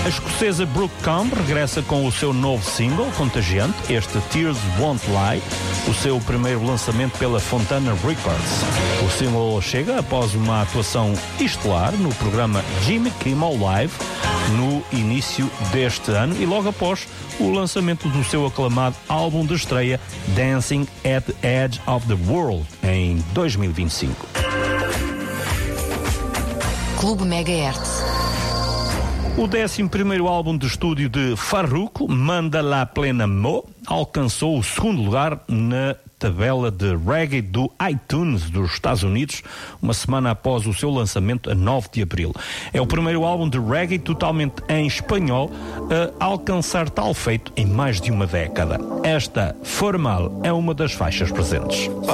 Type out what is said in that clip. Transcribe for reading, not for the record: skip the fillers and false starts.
escocesa Brooke Combe regressa com o seu novo single, contagiante, este Tears Won't Lie, o seu primeiro lançamento pela Fontana Records. O single chega após uma atuação estelar no programa Jimmy Kimmel Live no início deste ano e logo após o lançamento do seu aclamado álbum de estreia Dancing at the Edge of the World em 2025. Clube Megahertz. O 11º álbum de estúdio de Farruko, Manda La Plena Mo, alcançou o segundo lugar na tabela de reggae do iTunes dos Estados Unidos, uma semana após o seu lançamento a 9 de abril. É o primeiro álbum de reggae totalmente em espanhol a alcançar tal feito em mais de uma década. Esta, Formal, é uma das faixas presentes.